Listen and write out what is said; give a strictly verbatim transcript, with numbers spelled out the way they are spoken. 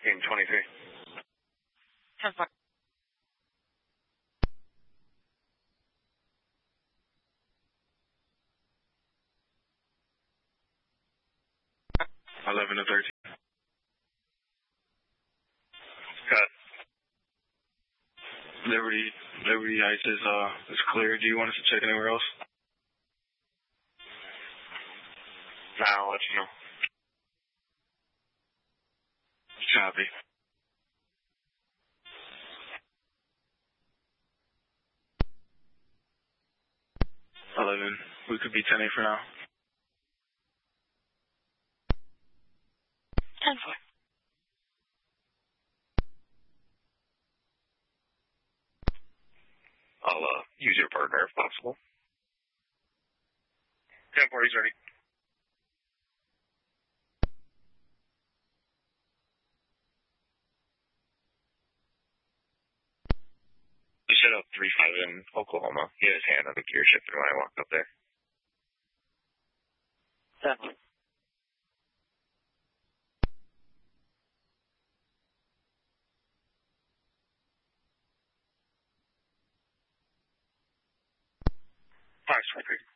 In twenty-three. ten four. eleven to thirteen. Cut. Liberty, Liberty Heights is, uh, is clear. Do you want us to check anywhere else? Nah, I'll let you know. Copy. eleven. We could be ten eight for now. ten four. I'll, uh, use your partner if possible. ten four, he's ready. He set up three five in Oklahoma. He had his hand on the gear shifter when I walked up there. Seven. Five, twenty-three.